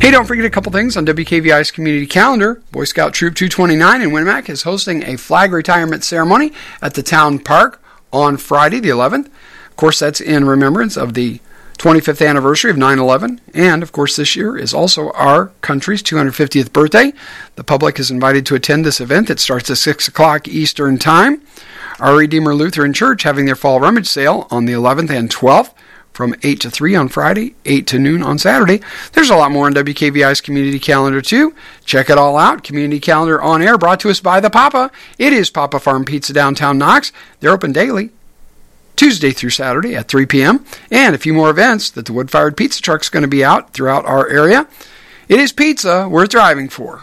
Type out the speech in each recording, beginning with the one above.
Hey, don't forget a couple things on WKVI's community calendar. Boy Scout Troop 229 in Winnemac is hosting a flag retirement ceremony at the town park on Friday the 11th. Of course, that's in remembrance of the 25th anniversary of 9/11, and of course this year is also our country's 250th birthday. The public is invited to attend this event. It starts at 6 o'clock Eastern Time. Our Redeemer Lutheran Church having their fall rummage sale on the 11th and 12th from 8 to 3 on Friday, 8 to noon on Saturday. There's a lot more on WKVI's community calendar too. Check it all out. Community calendar on air brought to us by the Papa. It is Papa Farm Pizza downtown Knox. They're open daily, Tuesday through Saturday at 3 p.m. And a few more events that the wood-fired pizza truck's going to be out throughout our area. It is pizza worth driving for.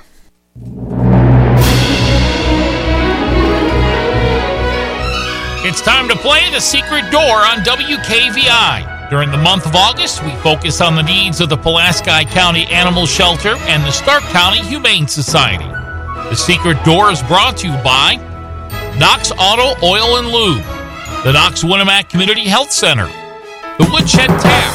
It's time to play The Secret Door on WKVI. During the month of August, we focus on the needs of the Pulaski County Animal Shelter and the Stark County Humane Society. The Secret Door is brought to you by Knox Auto Oil and Lube, the Knox Winnemac Community Health Center, the Woodshed Tap.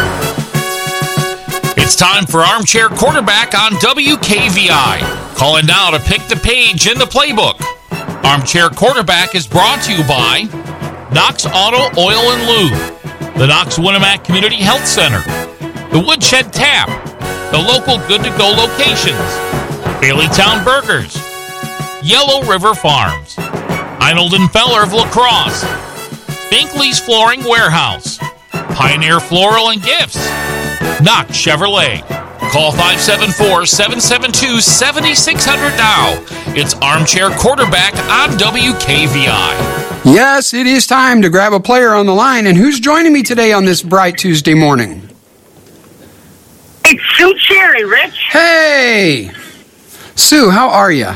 It's time for Armchair Quarterback on WKVI. Call in now to pick the page in the playbook. Armchair Quarterback is brought to you by Knox Auto Oil and Lube, the Knox Winnemac Community Health Center, the Woodshed Tap, the local Good to Go locations, Baileytown Burgers, Yellow River Farms, Heinold and Feller of La Crosse, Binkley's Flooring Warehouse, Pioneer Floral and Gifts, Knox Chevrolet. Call 574-772-7600 now. It's Armchair Quarterback on WKVI. Yes, it is time to grab a player on the line. And who's joining me today on this bright Tuesday morning? It's Sue Cherry, Rich. Hey! Sue, how are you?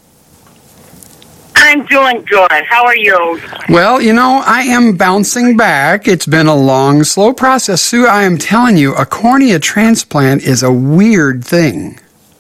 I'm doing good. How are you? Well, you know, I am bouncing back. It's been a long, slow process. Sue, I am telling you, a cornea transplant is a weird thing.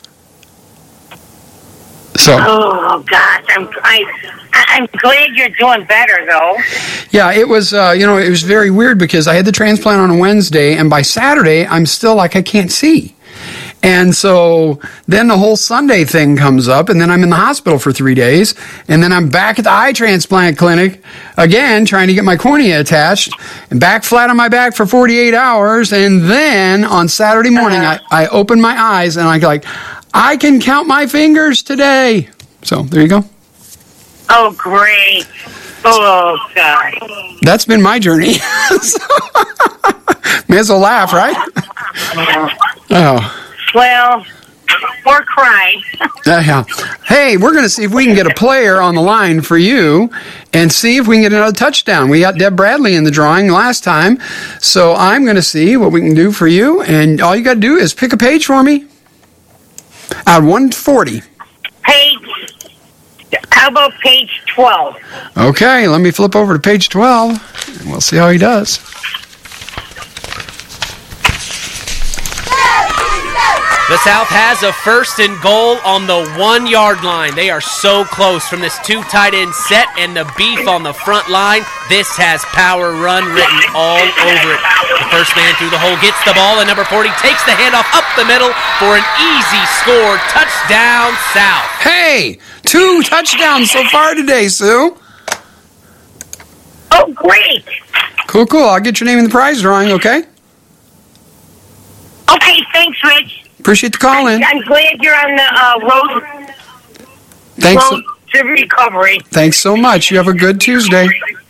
So. Oh, gosh. I'm glad you're doing better, though. Yeah, it was, it was very weird because I had the transplant on a Wednesday, and by Saturday, I'm still like I can't see. And so then the whole Sunday thing comes up, and then I'm in the hospital for 3 days, and then I'm back at the eye transplant clinic again trying to get my cornea attached, and back flat on my back for 48 hours, and then on Saturday morning I open my eyes, and I'm like, I can count my fingers today. So there you go. Oh, great. Oh, God. That's been my journey. May as well laugh, right? Oh. Well, or cry. Yeah. Hey, we're going to see if we can get a player on the line for you and see if we can get another touchdown. We got Deb Bradley in the drawing last time, so I'm going to see what we can do for you, and all you got to do is pick a page for me. Out of 140. How about page 12? Okay, let me flip over to page 12, and we'll see how he does. The South has a first and goal on the 1 yard line. They are so close from this two tight end set and the beef on the front line. This has power run written all over it. The first man through the hole gets the ball, and number 40 takes the handoff up the middle for an easy score. Touchdown, South. Hey, 2 touchdowns so far today, Sue. Oh, great. Cool. I'll get your name in the prize drawing, okay? Okay, thanks, Rich. Appreciate the call in. I'm glad you're on the road to recovery. Thanks so much. You have a good Tuesday.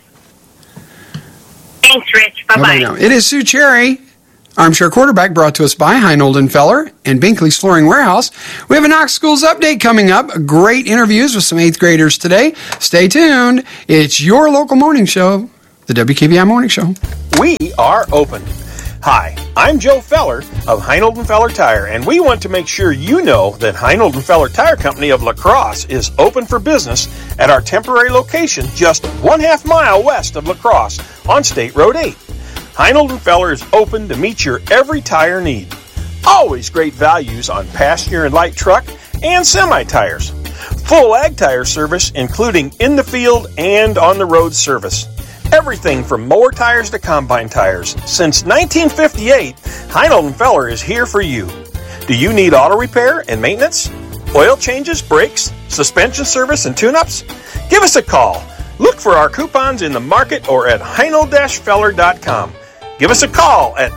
Thanks, Rich. Bye-bye. Now. It is Sue Cherry, Armchair Quarterback, brought to us by Heinold and Feller and Binkley's Flooring Warehouse. We have a Knox Schools update coming up. Great interviews with some 8th graders today. Stay tuned. It's your local morning show, the WKVI Morning Show. We are open. Hi, I'm Joe Feller of Heinold & Feller Tire, and we want to make sure you know that Heinold & Feller Tire Company of La Crosse is open for business at our temporary location just 1/2 mile west of La Crosse on State Road 8. Heinold & Feller is open to meet your every tire need. Always great values on passenger and light truck and semi-tires. Full ag tire service, including in the field and on the road service. Everything from mower tires to combine tires. Since 1958, Heinold & Feller is here for you. Do you need auto repair and maintenance? Oil changes, brakes, suspension service, and tune-ups? Give us a call. Look for our coupons in the market or at heinold-feller.com. Give us a call at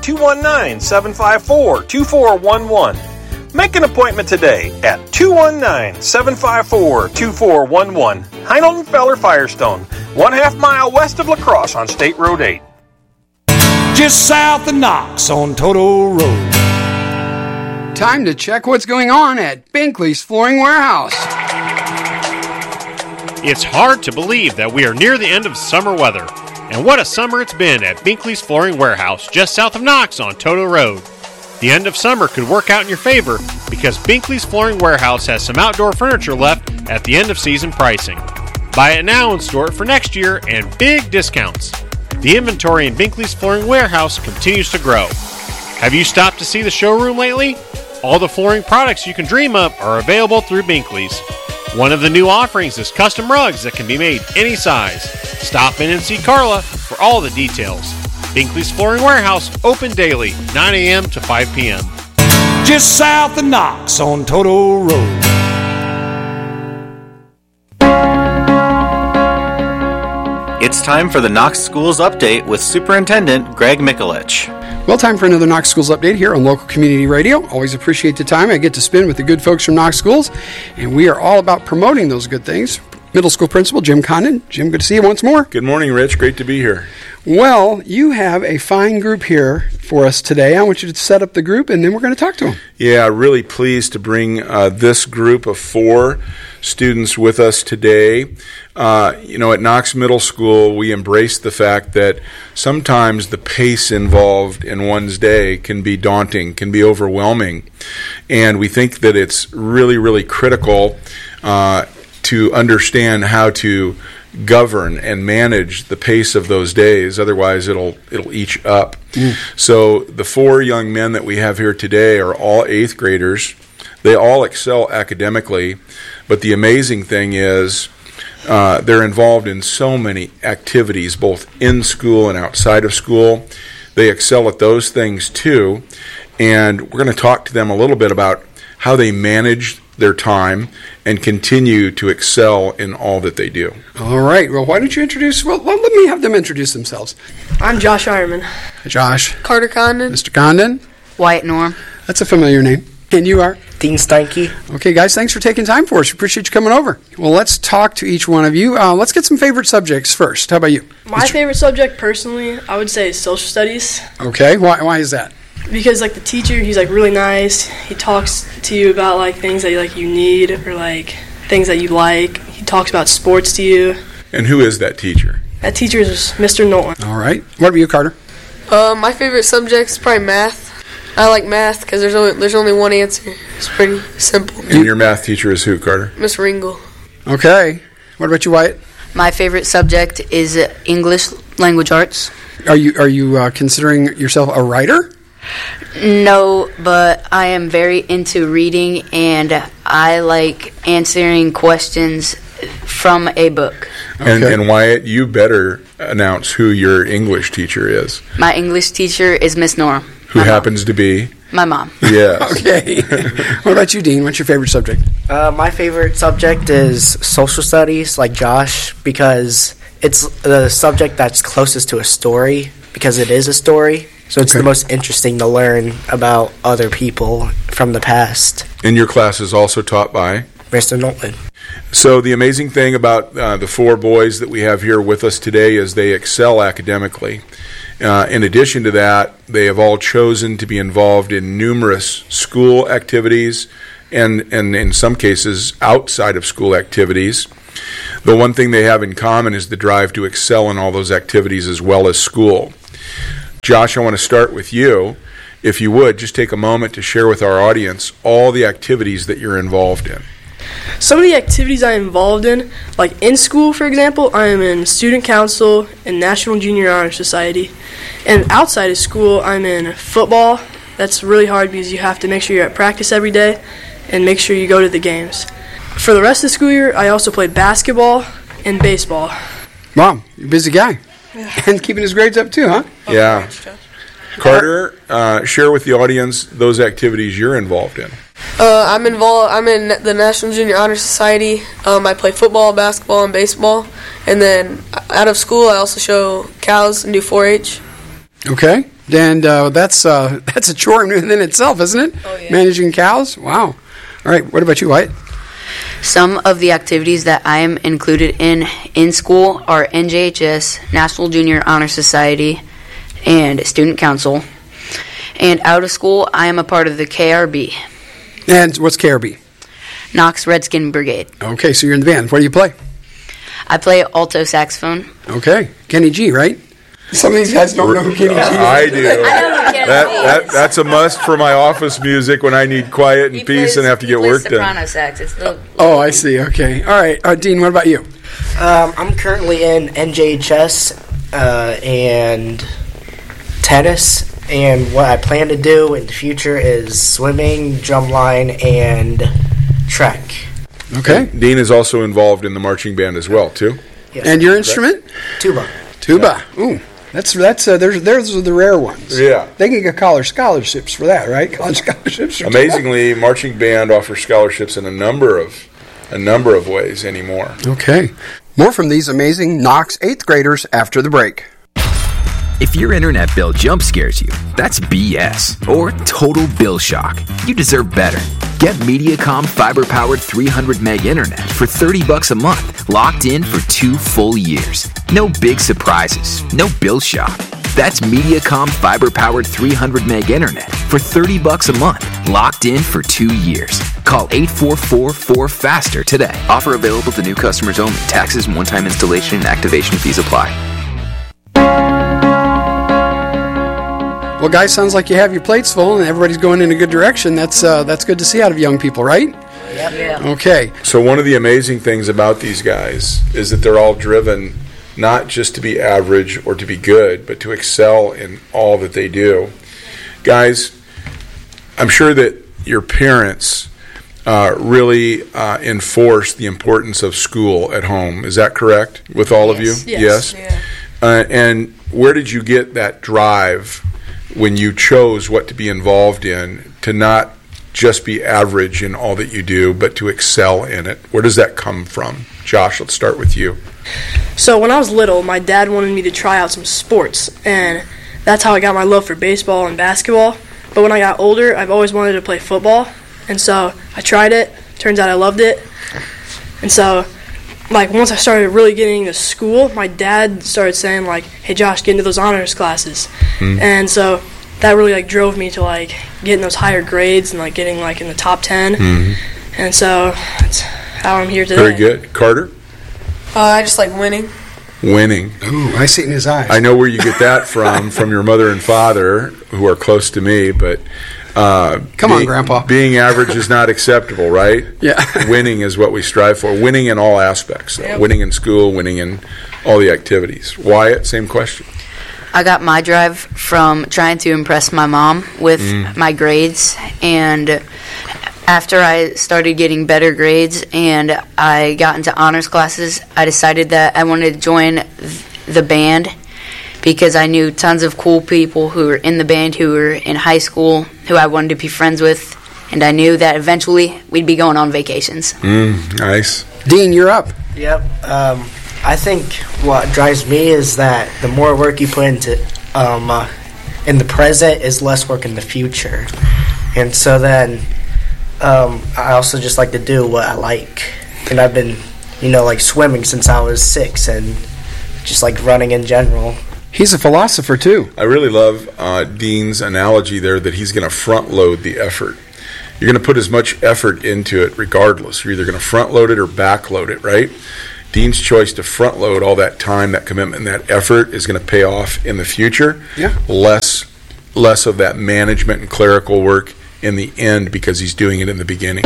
219-754-2411. Make an appointment today at 219-754-2411. Heinold & Feller Firestone, 1/2 mile west of La Crosse on State Road 8. Just south of Knox on Toto Road. Time to check what's going on at Binkley's Flooring Warehouse. It's hard to believe that we are near the end of summer weather. And what a summer it's been at Binkley's Flooring Warehouse, just south of Knox on Toto Road. The end of summer could work out in your favor because Binkley's Flooring Warehouse has some outdoor furniture left at the end of season pricing. Buy it now and store it for next year and big discounts. The inventory in Binkley's Flooring Warehouse continues to grow. Have you stopped to see the showroom lately? All the flooring products you can dream of are available through Binkley's. One of the new offerings is custom rugs that can be made any size. Stop in and see Carla for all the details. Binkley's Flooring Warehouse, open daily, 9 a.m. to 5 p.m. Just south of Knox on Toto Road. It's time for the Knox Schools Update with Superintendent Greg Mikulich. Well, time for another Knox Schools Update here on Local Community Radio. Always appreciate the time I get to spend with the good folks from Knox Schools, and we are all about promoting those good things. Middle School Principal Jim Condon. Jim, good to see you once more. Good morning, Rich. Great to be here. Well, you have a fine group here for us today. I want you to set up the group, and then we're going to talk to them. Yeah, really pleased to bring this group of 4 students with us today. At Knox Middle School, we embrace the fact that sometimes the pace involved in one's day can be daunting, can be overwhelming. And we think that it's really, really critical to understand how to govern and manage the pace of those days. Otherwise, it'll eat you up. So the 4 young men that we have here today are all 8th graders. They all excel academically, but the amazing thing is they're involved in so many activities, both in school and outside of school. They excel at those things too, and we're going to talk to them a little bit about how they manage their time and continue to excel in all that they do. All right. Well, why don't you introduce... Well, let me have them introduce themselves. I'm Josh Ironman. Hi, Josh. Carter Condon. Mr. Condon. Wyatt Norm. That's a familiar name. And you are? Dean Steinke. Okay, guys, thanks for taking time for us. We appreciate you coming over. Well, let's talk to each one of you. Let's get some favorite subjects first. How about you? My favorite subject, personally, I would say is social studies. Okay. Why is that? Because, the teacher, he's, really nice. He talks to you about, things that, you need or, things that you like. He talks about sports to you. And who is that teacher? That teacher is Mr. Nolan. All right. What about you, Carter? My favorite subject is probably math. I like math because there's only one answer. It's pretty simple. And your math teacher is who, Carter? Miss Ringle. Okay. What about you, Wyatt? My favorite subject is English language arts. Are you considering yourself a writer? No, but I am very into reading, and I like answering questions from a book. Okay. And Wyatt, you better announce who your English teacher is. My English teacher is Miss Nora. Who happens to be? My mom. Yes. Okay. What about you, Dean? What's your favorite subject? My favorite subject is social studies, like Josh, because it's the subject that's closest to a story, because it is a story. So it's the most interesting to learn about other people from the past. And your class is also taught by? Mr. Nolan. So the amazing thing about the 4 boys that we have here with us today is they excel academically. In addition to that, they have all chosen to be involved in numerous school activities and in some cases outside of school activities. The one thing they have in common is the drive to excel in all those activities as well as school. Josh, I want to start with you. If you would, just take a moment to share with our audience all the activities that you're involved in. Some of the activities I'm involved in, like in school, for example, I am in Student Council and National Junior Honor Society. And outside of school, I'm in football. That's really hard because you have to make sure you're at practice every day and make sure you go to the games. For the rest of the school year, I also play basketball and baseball. Wow, you're a busy guy. Yeah. And keeping his grades up too, huh? Yeah. Carter, share with the audience those activities you're involved in. I'm in the National Junior Honor Society. I play football, basketball, and baseball. And then out of school, I also show cows and do 4-H. Okay. And that's a chore in itself, isn't it? Oh, yeah. Managing cows? Wow. All right. What about you, Wyatt? Some of the activities that I am included in school are NJHS, National Junior Honor Society, and Student Council. And out of school, I am a part of the KRB. And what's KRB? Knox Redskin Brigade. Okay, so you're in the band. What do you play? I play alto saxophone. Okay. Kenny G, right? Some of these guys don't know who Kenny G is. I do. I know who Kenny G is. That's a must for my office music when I need quiet and peace and have to get work done. Soprano sax. It's the Oh, I see. Okay. All right. Dean, what about you? I'm currently in NJHS and tennis. And what I plan to do in the future is swimming, drumline, and track. Okay. Dean is also involved in the marching band as well, too. Yes. And your instrument? Tuba. Tuba. Ooh. Those are the rare ones. Yeah. They can get college scholarships for that, right? College scholarships. Amazingly, marching band offers scholarships in a number of ways anymore. Okay. More from these amazing Knox 8th graders after the break. If your internet bill jump scares you, that's BS or total bill shock. You deserve better. Get Mediacom fiber-powered 300 meg internet for $30 a month, locked in for 2 full years. No big surprises, no bill shock. That's Mediacom fiber-powered 300 meg internet for $30 a month, locked in for 2 years. Call 844-4FASTER today. Offer available to new customers only. Taxes and one-time installation and activation fees apply. Well, guys, sounds like you have your plates full and everybody's going in a good direction. That's good to see out of young people, right? Yep. yeah. Okay. So one of the amazing things about these guys is that they're all driven not just to be average or to be good, but to excel in all that they do. Guys, I'm sure that your parents really enforce the importance of school at home. Is that correct with all of you? Yes. Yeah. And where did you get that drive when you chose what to be involved in, to not just be average in all that you do, but to excel in it? Where does that come from? Josh, let's start with you. So when I was little, my dad wanted me to try out some sports, and that's how I got my love for baseball and basketball. But when I got older, I've always wanted to play football, and so I tried it. Turns out I loved it. And so once I started really getting into school, my dad started saying, hey, Josh, get into those honors classes. And so that really, drove me to, getting those higher grades and, getting, in the top 10. And so that's how I'm here today. Very good. Carter? I just like winning. Winning. Ooh, I see it in his eyes. I know where you get that from your mother and father, who are close to me, but... Come on, Grandpa. Being average is not acceptable, right? Yeah. Winning is what we strive for. Winning in all aspects. Yep. Winning in school, winning in all the activities. Wyatt, same question. I got my drive from trying to impress my mom with my grades, and after I started getting better grades and I got into honors classes, I decided that I wanted to join the band because I knew tons of cool people who were in the band who were in high school who I wanted to be friends with, and I knew that eventually we'd be going on vacations. Nice. Dean, you're up. Yep. I think what drives me is that the more work you put into in the present is less work in the future. And so then I also just like to do what I like. And I've been, swimming since I was 6 and just running in general. He's a philosopher, too. I really love Dean's analogy there that he's going to front load the effort. You're going to put as much effort into it regardless. You're either going to front load it or back load it, right? Dean's choice to front load all that time, that commitment, and that effort is going to pay off in the future. Yeah. Less of that management and clerical work in the end because he's doing it in the beginning.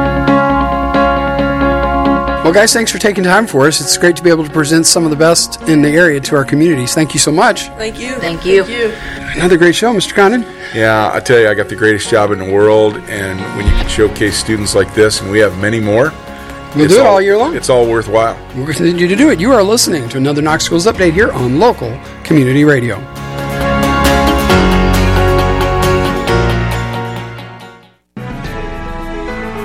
Well, guys, thanks for taking time for us. It's great to be able to present some of the best in the area to our communities. Thank you so much. Thank you. Thank you. Another great show, Mr. Condon. Yeah, I tell you, I got the greatest job in the world, and when you can showcase students like this, and we have many more, we'll do it all year long. It's all worthwhile. We'll continue to do it. You are listening to another Knox Schools Update here on Local Community Radio.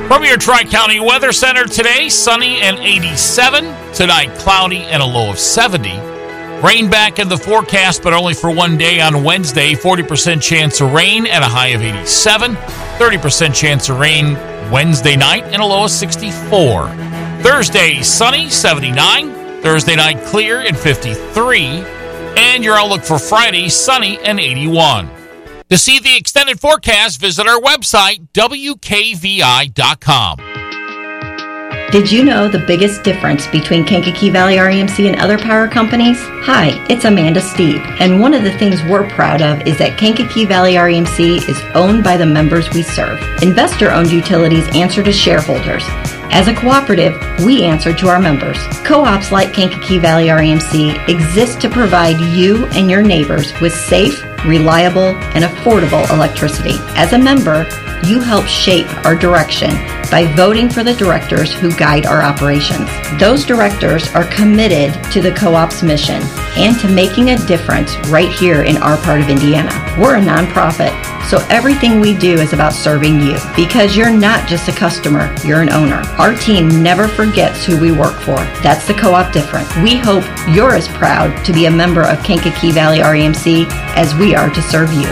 From your Tri-County Weather Center today, sunny and 87. Tonight, cloudy and a low of 70. Rain back in the forecast, but only for one day on Wednesday. 40% chance of rain and a high of 87. 30% chance of rain Wednesday night and a low of 64. Thursday, sunny, 79. Thursday night, clear and 53. And your outlook for Friday, sunny and 81. To see the extended forecast, visit our website, WKVI.com. Did you know the biggest difference between Kankakee Valley REMC and other power companies? Hi, it's Amanda Steve, and one of the things we're proud of is that Kankakee Valley REMC is owned by the members we serve. Investor-owned utilities answer to shareholders. As a cooperative, we answer to our members. Co-ops like Kankakee Valley REMC exist to provide you and your neighbors with safe, reliable, and affordable electricity. As a member, you help shape our direction by voting for the directors who guide our operations. Those directors are committed to the co-op's mission and to making a difference right here in our part of Indiana. We're a nonprofit, so everything we do is about serving you because you're not just a customer, you're an owner. Our team never forgets who we work for. That's the co-op difference. We hope you're as proud to be a member of Kankakee Valley REMC as we are to serve you.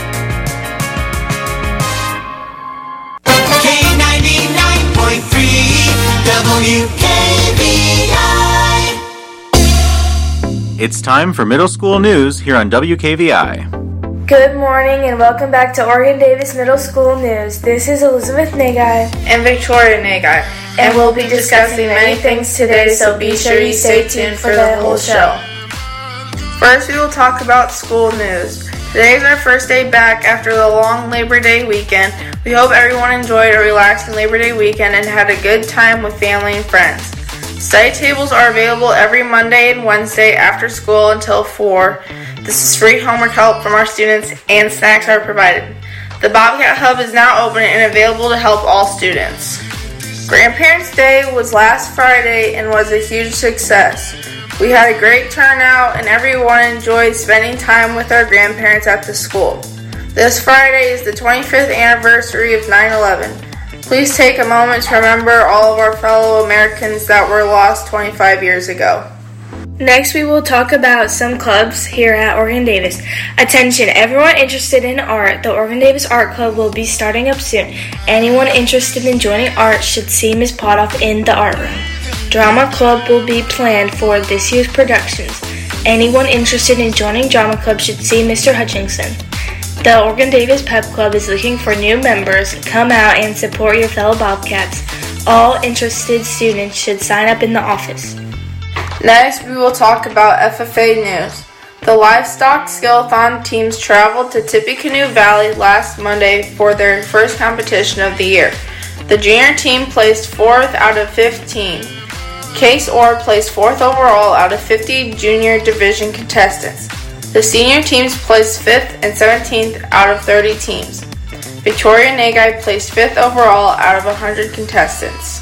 WKVI. It's time for middle school news here on WKVI. Good morning and welcome back to Oregon Davis Middle School News. This is Elizabeth Nagai and Victoria Nagai, and we'll be discussing many things today, so be sure you stay tuned for the whole show. First, we will talk about school news. Today is our first day back after the long Labor Day weekend. We hope everyone enjoyed a relaxing Labor Day weekend and had a good time with family and friends. Study tables are available every Monday and Wednesday after school until 4. This is free homework help from our students and snacks are provided. The Bobcat Hub is now open and available to help all students. Grandparents' Day was last Friday and was a huge success. We had a great turnout and everyone enjoyed spending time with our grandparents at the school. This Friday is the 25th anniversary of 9/11. Please take a moment to remember all of our fellow Americans that were lost 25 years ago. Next, we will talk about some clubs here at Oregon Davis. Attention, everyone interested in art. The Oregon Davis Art Club will be starting up soon. Anyone interested in joining art should see Ms. Potoff in the art room. Drama Club will be planned for this year's productions. Anyone interested in joining Drama Club should see Mr. Hutchinson. The Oregon Davis Pep Club is looking for new members. Come out and support your fellow Bobcats. All interested students should sign up in the office. Next, we will talk about FFA news. The livestock skillathon teams traveled to Tippecanoe Valley last Monday for their first competition of the year. The junior team placed 4th out of 15. Case Orr placed 4th overall out of 50 junior division contestants. The senior teams placed 5th and 17th out of 30 teams. Victoria Nagai placed 5th overall out of 100 contestants.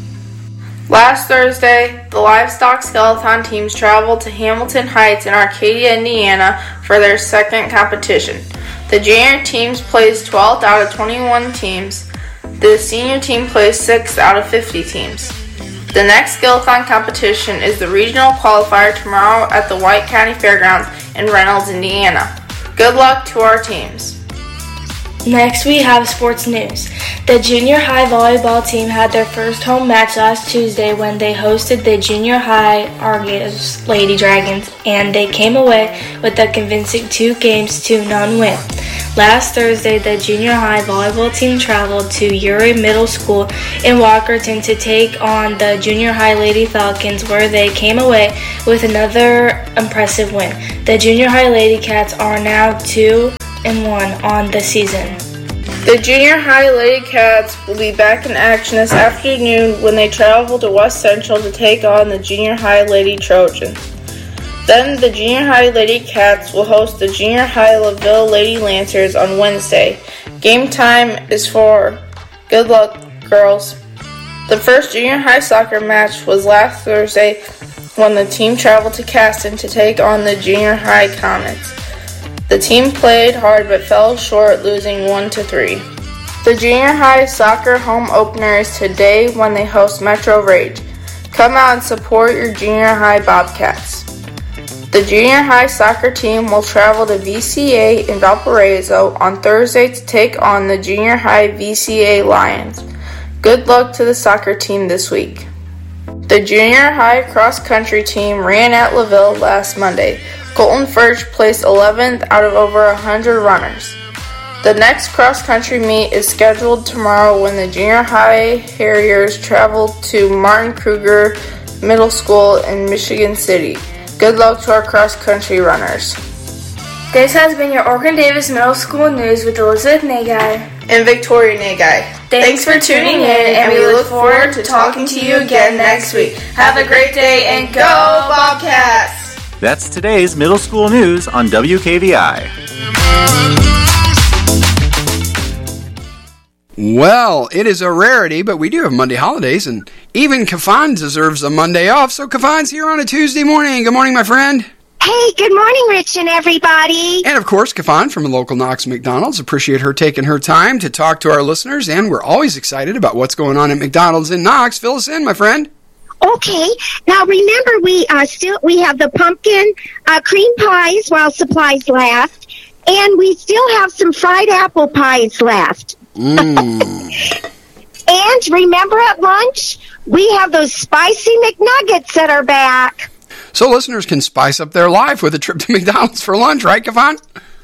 Last Thursday, the livestock skeleton teams traveled to Hamilton Heights in Arcadia, Indiana for their second competition. The junior teams placed 12th out of 21 teams. The senior team placed 6th out of 50 teams. The next skeleton competition is the regional qualifier tomorrow at the White County Fairgrounds in Reynolds, Indiana. Good luck to our teams. Next, we have sports news. The junior high volleyball team had their first home match last Tuesday when they hosted the junior high Argos Lady Dragons, and they came away with a convincing 2-0 win. Last Thursday, the junior high volleyball team traveled to Uri Middle School in Walkerton to take on the junior high Lady Falcons, where they came away with another impressive win. The junior high Lady Cats are now 2-1 on the season. The junior high Lady Cats will be back in action this afternoon when they travel to West Central to take on the junior high Lady Trojans. Then the junior high Lady Cats will host the junior high LaVille Lady Lancers on Wednesday. Game time is 4. Good luck, girls. The first junior high soccer match was last Thursday when the team traveled to Caston to take on the junior high Comets. The team played hard but fell short, losing 1-3. The junior high soccer home opener is today when they host Metro Rage. Come out and support your junior high Bobcats. The junior high soccer team will travel to VCA in Valparaiso on Thursday to take on the junior high VCA Lions. Good luck to the soccer team this week. The junior high cross-country team ran at LaVille last Monday. Colton Furch placed 11th out of over 100 runners. The next cross-country meet is scheduled tomorrow when the junior high Harriers travel to Martin Kruger Middle School in Michigan City. Good luck to our cross-country runners. This has been your Orkin-Davis Middle School News with Elizabeth Nagay and Victoria Nagay. Thanks for tuning in, and we look forward to talking to you again next week. Have a great day, and go Bobcats! That's today's middle school news on WKVI. Well, it is a rarity, but we do have Monday holidays, and even Kafan deserves a Monday off, so Kafan's here on a Tuesday morning. Good morning, my friend. Hey, good morning, Rich and everybody. And, of course, Kafan from a local Knox McDonald's. Appreciate her taking her time to talk to our listeners, and we're always excited about what's going on at McDonald's in Knox. Fill us in, my friend. Okay. Now, remember, we have the pumpkin cream pies while supplies last, and we still have some fried apple pies left. And remember at lunch, we have those spicy McNuggets that are back. So listeners can spice up their life with a trip to McDonald's for lunch, right, Kafan?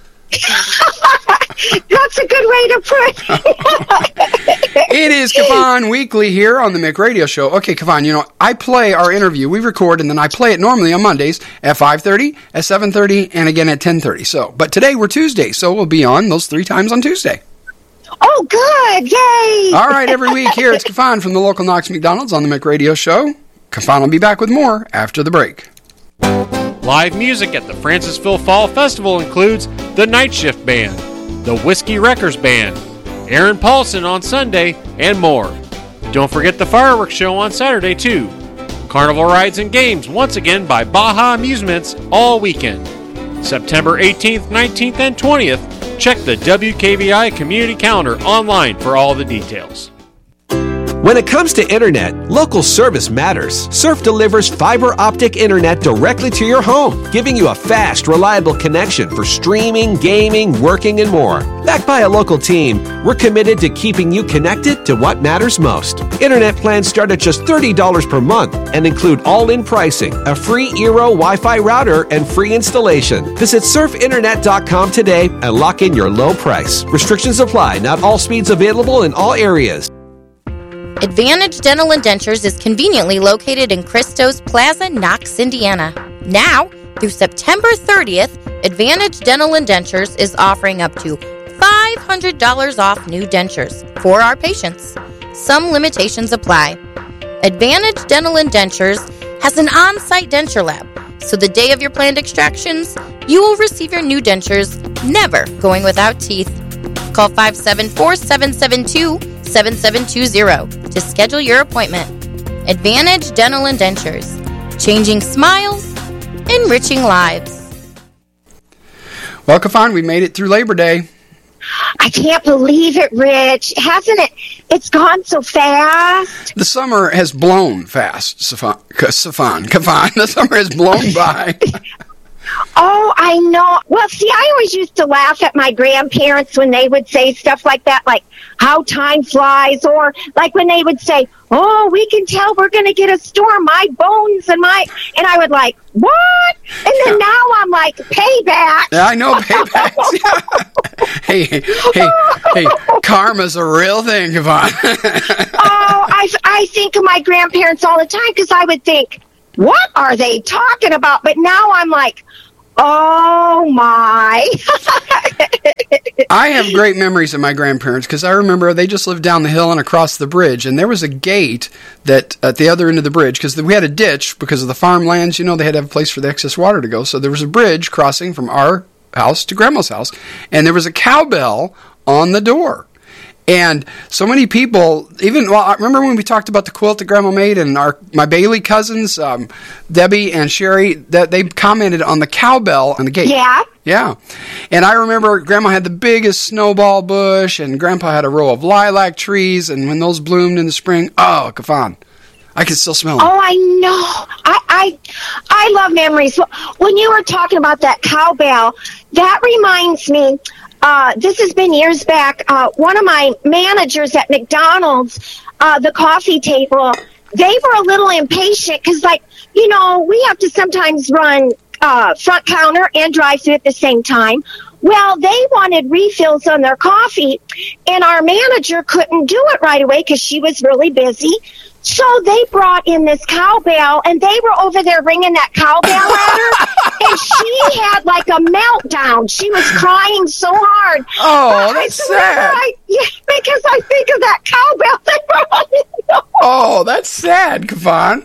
That's a good way to put it. It is Kafan Weekly here on the McRadio Show. Okay, Kafan, I play our interview. We record, and then I play it normally on Mondays at 5:30, at 7:30, and again at 10:30. But today we're Tuesday, so we'll be on those 3 times on Tuesday. Oh, good. Yay. All right, every week here, it's Kafan from the local Knox McDonald's on the McRadio Show. Kafan will be back with more after the break. Live music at the Francisville Fall Festival includes the Night Shift Band, the Whiskey Wreckers Band, Aaron Paulson on Sunday, and more. Don't forget the fireworks show on Saturday, too. Carnival rides and games once again by Baja Amusements all weekend. September 18th, 19th, and 20th. Check the WKVI community calendar online for all the details. When it comes to internet, local service matters. Surf delivers fiber optic internet directly to your home, giving you a fast, reliable connection for streaming, gaming, working, and more. Backed by a local team, we're committed to keeping you connected to what matters most. Internet plans start at just $30 per month and include all-in pricing, a free Eero Wi-Fi router, and free installation. Visit surfinternet.com today and lock in your low price. Restrictions apply. Not all speeds available in all areas. Advantage Dental and Dentures is conveniently located in Christo's Plaza, Knox, Indiana. Now, through September 30th, Advantage Dental and Dentures is offering up to $500 off new dentures for our patients. Some limitations apply. Advantage Dental and Dentures has an on-site denture lab, so the day of your planned extractions, you will receive your new dentures, never going without teeth. Call 574-772-7720 to schedule your appointment. Advantage Dental and Dentures. Changing smiles, enriching lives. Well, Kafan, we made it through Labor Day. I can't believe it, Rich. Hasn't it? It's gone so fast. The summer has blown fast, Kafan. The summer has blown by. Oh, I know. Well, see, I always used to laugh at my grandparents when they would say stuff like that, like how time flies, or like when they would say, oh, we can tell we're going to get a storm, my bones and I would like, what? And then now I'm like, payback. Yeah, I know, payback. Hey, karma's a real thing, Kafan. I think of my grandparents all the time because I would think, what are they talking about? But now I'm like, oh my. I have great memories of my grandparents because I remember they just lived down the hill and across the bridge, and there was a gate that at the other end of the bridge, because we had a ditch because of the farmlands, they had to have a place for the excess water to go. So there was a bridge crossing from our house to Grandma's house, and there was a cowbell on the door. And so many people, I remember when we talked about the quilt that Grandma made, and my Bailey cousins, Debbie and Sherry, that they commented on the cowbell on the gate. Yeah. Yeah. And I remember Grandma had the biggest snowball bush, and Grandpa had a row of lilac trees, and when those bloomed in the spring, oh, Kafan, I can still smell them. Oh, I know. I love memories. When you were talking about that cowbell, that reminds me, this has been years back, one of my managers at McDonald's, the coffee table, they were a little impatient because, we have to sometimes run front counter and drive-thru at the same time. Well, they wanted refills on their coffee, and our manager couldn't do it right away because she was really busy. So they brought in this cowbell, and they were over there ringing that cowbell at her, and she had like a meltdown. She was crying so hard. Oh, that's sad. Because I think of that cowbell they brought in. Oh, that's sad, Kafan.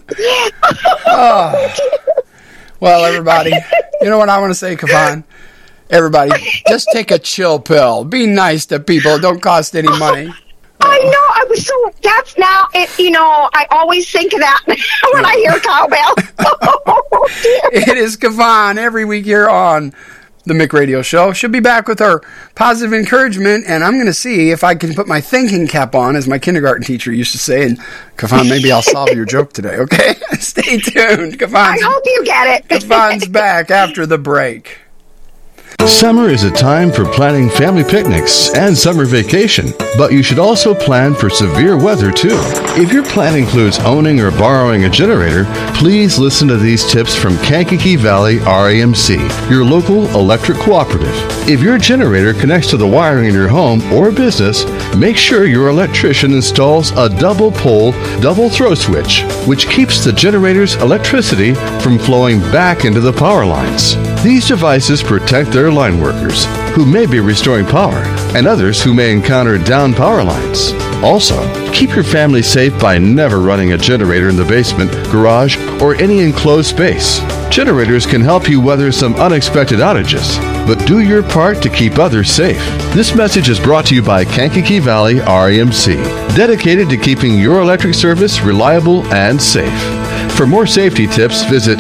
Oh. Well, everybody, you know what I want to say, Kafan? Everybody, just take a chill pill. Be nice to people. It don't cost any money. I know. That's now, I always think of that when I hear cowbell. It is Kafan every week here on the Mick Radio Show. She'll be back with her positive encouragement, and I'm going to see if I can put my thinking cap on, as my kindergarten teacher used to say. And Kafan, maybe I'll solve your joke today, okay? Stay tuned. I hope you get it. Kafan's back after the break. Summer is a time for planning family picnics and summer vacation, but you should also plan for severe weather too. If your plan includes owning or borrowing a generator, please listen to these tips from Kankakee Valley REMC, your local electric cooperative. If your generator connects to the wiring in your home or business, make sure your electrician installs a double pole, double throw switch, which keeps the generator's electricity from flowing back into the power lines. These devices protect their line workers, who may be restoring power, and others who may encounter down power lines. Also, keep your family safe by never running a generator in the basement, garage, or any enclosed space. Generators can help you weather some unexpected outages, but do your part to keep others safe. This message is brought to you by Kankakee Valley REMC, dedicated to keeping your electric service reliable and safe. For more safety tips, visit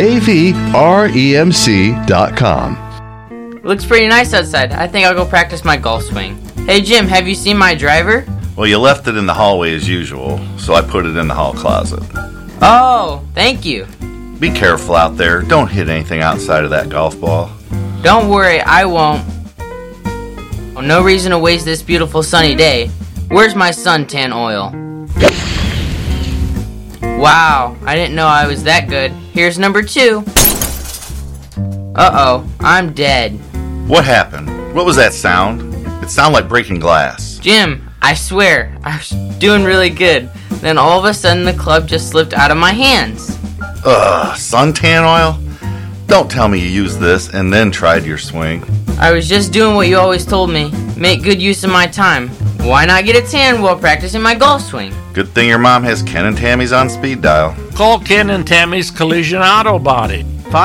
kvremc.com. Looks pretty nice outside. I think I'll go practice my golf swing. Hey Jim, have you seen my driver? Well, you left it in the hallway as usual, so I put it in the hall closet. Oh, thank you. Be careful out there. Don't hit anything outside of that golf ball. Don't worry, I won't. Oh, no reason to waste this beautiful sunny day. Where's my suntan oil? Wow, I didn't know I was that good. Here's number 2. Uh-oh, I'm dead. What happened? What was that sound? It sounded like breaking glass. Jim, I swear, I was doing really good. Then all of a sudden the club just slipped out of my hands. Suntan oil? Don't tell me you used this and then tried your swing. I was just doing what you always told me. Make good use of my time. Why not get a tan while practicing my golf swing? Good thing your mom has Ken and Tammy's on speed dial. Call Ken and Tammy's Collision Auto Body,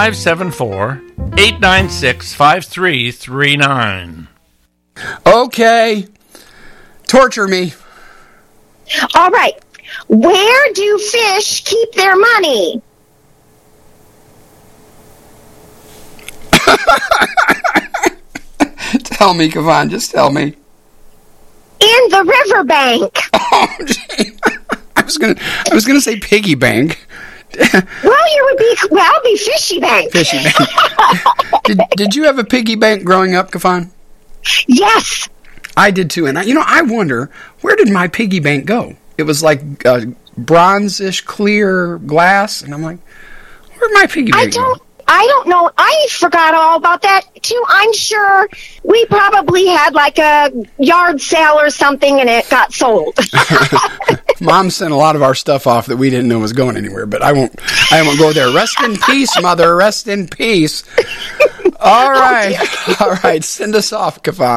574-896-5339. Okay. Torture me. All right. Where do fish keep their money? Tell me, Kavon, just tell me. In the riverbank. Oh, gee. I was gonna say piggy bank. Well, be fishy bank. Fishy bank. Did you have a piggy bank growing up, Kafan? Yes. I did too, and I wonder, where did my piggy bank go? It was like bronze-ish clear glass, and I'm like, where'd my piggy bank go? I don't know. I forgot all about that too. I'm sure we probably had like a yard sale or something, and it got sold. Mom sent a lot of our stuff off that we didn't know was going anywhere, but I won't go there. Rest in peace, Mother. Rest in peace. All right. Send us off, Kafan.